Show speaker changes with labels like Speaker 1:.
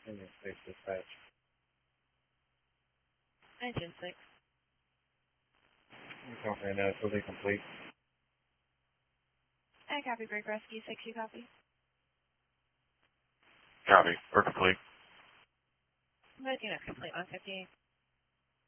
Speaker 1: Indian Space Dispatch.
Speaker 2: Engine 6.
Speaker 1: Confirm that fully complete.
Speaker 2: I copy break rescue 6, you copy.
Speaker 3: Copy. We're complete.
Speaker 2: But you know, complete on 58.